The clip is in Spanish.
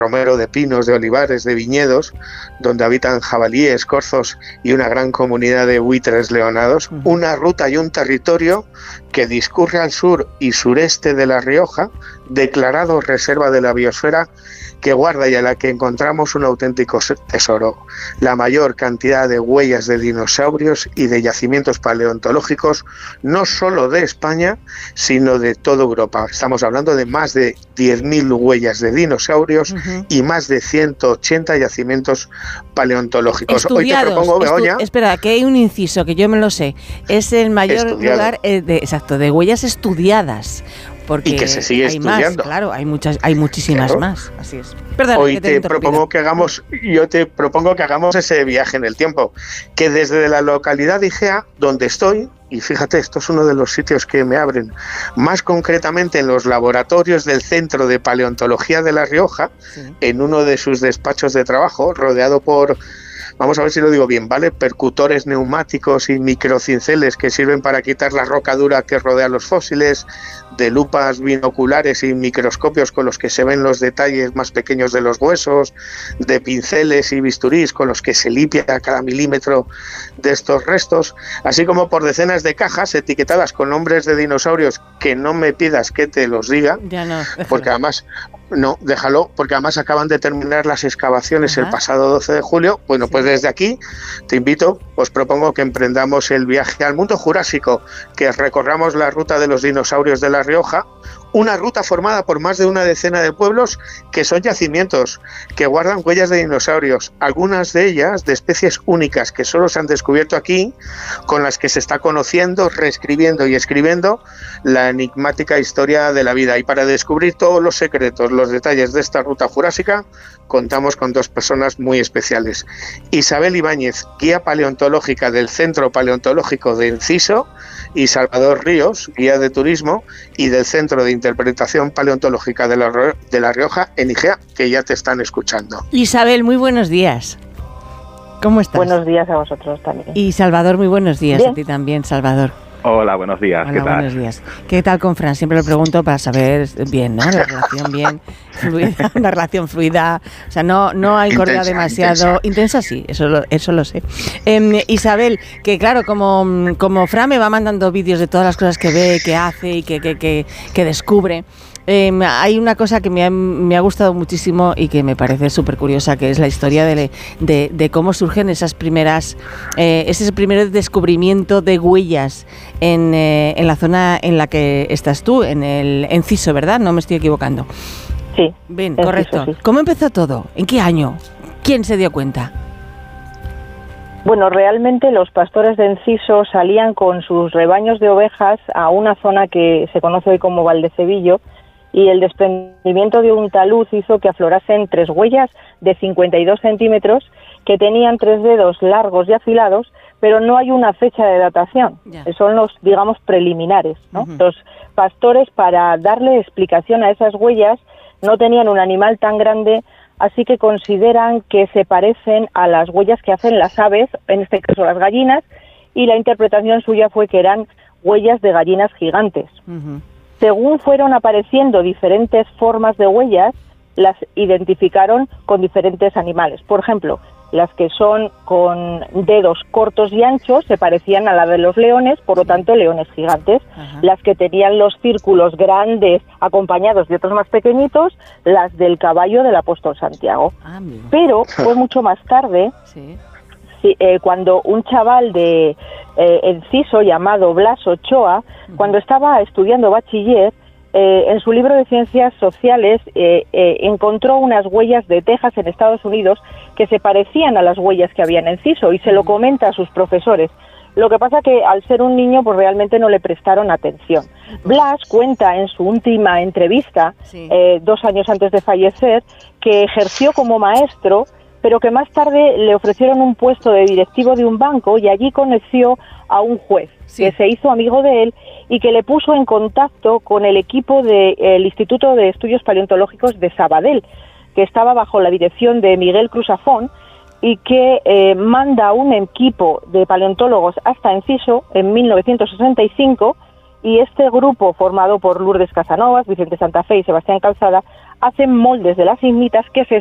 romero, de pinos, de olivares, de viñedos, donde habitan jabalíes, corzos y una gran comunidad de buitres leonados, una ruta y un territorio que discurre al sur y sureste de La Rioja, declarado Reserva de la Biosfera, que guarda y a la que encontramos un auténtico tesoro, la mayor cantidad de huellas de dinosaurios y de yacimientos paleontológicos, no solo de España, sino de toda Europa. Estamos hablando de más de 10.000 huellas de dinosaurios y más de 180 yacimientos paleontológicos. Estudiados. Hoy te propongo, Begoña... Espera, que hay un inciso, que yo me lo sé. Es el mayor lugar de huellas estudiadas. Porque y que se sigue estudiando. Más, claro, hay muchísimas más. Así es. Perdona, Hoy yo te propongo que hagamos ese viaje en el tiempo, que desde la localidad de Igea, donde estoy, y fíjate, esto es uno de los sitios que me abren, más concretamente en los laboratorios del Centro de Paleontología de La Rioja, en uno de sus despachos de trabajo, rodeado por... Vamos a ver si lo digo bien, ¿vale? Percutores neumáticos y microcinceles que sirven para quitar la roca dura que rodea los fósiles, de lupas binoculares y microscopios con los que se ven los detalles más pequeños de los huesos, de pinceles y bisturís con los que se limpia cada milímetro de estos restos, así como por decenas de cajas etiquetadas con nombres de dinosaurios que no me pidas que te los diga, ya no, porque además... No, déjalo, porque además acaban de terminar las excavaciones el pasado 12 de julio. Bueno, pues desde aquí te invito, os propongo que emprendamos el viaje al mundo jurásico, que recorramos la ruta de los dinosaurios de La Rioja, una ruta formada por más de una decena de pueblos que son yacimientos, que guardan huellas de dinosaurios, algunas de ellas de especies únicas que solo se han descubierto aquí, con las que se está conociendo, reescribiendo y escribiendo la enigmática historia de la vida. Y para descubrir todos los secretos, los detalles de esta ruta jurásica, contamos con dos personas muy especiales. Isabel Ibáñez, guía paleontológica del Centro Paleontológico de Enciso, y Salvador Ríos, guía de turismo y del Centro de Interpretación Paleontológica de La Rioja en Igea, que ya te están escuchando. Isabel, muy buenos días. ¿Cómo estás? Buenos días a vosotros también. Y Salvador, muy buenos días. Bien. A ti también, Salvador. Hola, buenos días. Hola, ¿qué tal? Buenos días. ¿Qué tal con Fran? Siempre lo pregunto para saber bien, ¿no? La relación bien fluida, una relación fluida. O sea, no hay correa demasiado intensa, sí, eso lo sé. Isabel, que claro, como Fran me va mandando vídeos de todas las cosas que ve, que hace y que descubre. Hay una cosa que me ha gustado muchísimo y que me parece súper curiosa, que es la historia de cómo surgen ese primer descubrimiento de huellas en la zona en la que estás tú, en el Enciso, ¿verdad? No me estoy equivocando. Sí. Bien, correcto. Sí. ¿Cómo empezó todo? ¿En qué año? ¿Quién se dio cuenta? Bueno, realmente los pastores de Enciso salían con sus rebaños de ovejas a una zona que se conoce hoy como Valdecevillo, y el desprendimiento de un talud hizo que aflorasen 3 huellas de 52 centímetros que tenían 3 dedos largos y afilados, pero no hay una fecha de datación. Son los, digamos, preliminares, ¿no? Los pastores, para darle explicación a esas huellas, no tenían un animal tan grande, así que consideran que se parecen a las huellas que hacen las aves, en este caso las gallinas, y la interpretación suya fue que eran huellas de gallinas gigantes. Según fueron apareciendo diferentes formas de huellas, las identificaron con diferentes animales. Por ejemplo, las que son con dedos cortos y anchos se parecían a la de los leones, por lo tanto, leones gigantes. Las que tenían los círculos grandes acompañados de otros más pequeñitos, las del caballo del apóstol Santiago. Pero fue mucho más tarde, cuando un chaval de Enciso llamado Blas Ochoa, cuando estaba estudiando bachiller, en su libro de Ciencias Sociales encontró unas huellas de Texas en Estados Unidos que se parecían a las huellas que había en Enciso y se lo comenta a sus profesores. Lo que pasa que al ser un niño pues realmente no le prestaron atención. Blas cuenta en su última entrevista, 2 años antes de fallecer, que ejerció como maestro, pero que más tarde le ofrecieron un puesto de directivo de un banco y allí conoció a un juez que se hizo amigo de él y que le puso en contacto con el equipo del Instituto de Estudios Paleontológicos de Sabadell, que estaba bajo la dirección de Miguel Cruzafón, y que manda un equipo de paleontólogos hasta Enciso en 1965, y este grupo, formado por Lourdes Casanovas, Vicente Santa Fe y Sebastián Calzada, hacen moldes de las ignitas que se